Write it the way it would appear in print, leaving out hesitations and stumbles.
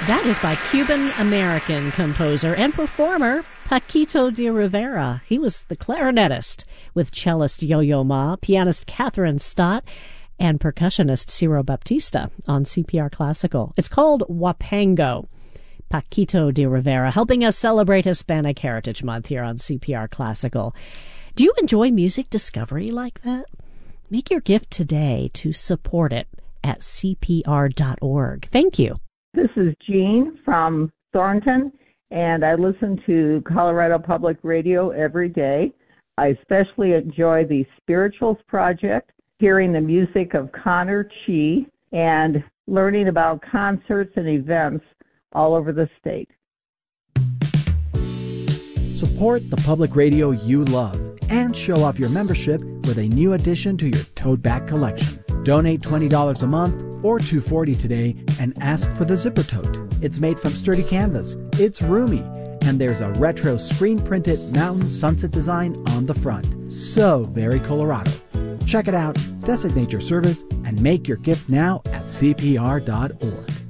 That was by Cuban-American composer and performer Paquito de Rivera. He was the clarinetist with cellist Yo-Yo Ma, pianist Catherine Stott, and percussionist Ciro Baptista on CPR Classical. It's called Huapango. Paquito de Rivera helping us celebrate Hispanic Heritage Month here on CPR Classical. Do you enjoy music discovery like that? Make your gift today to support it at CPR.org. Thank you. This is Jean from Thornton, and I listen to Colorado Public Radio every day. I especially enjoy the Spirituals Project, hearing the music of Connor Chi, and learning about concerts and events all over the state. Support the public radio you love and show off your membership with a new addition to your tote bag collection. Donate $20 a month or $240 today and ask for the Zipper Tote. It's made from sturdy canvas, it's roomy, and there's a retro screen-printed mountain sunset design on the front. So very Colorado. Check it out, designate your service, and make your gift now at CPR.org.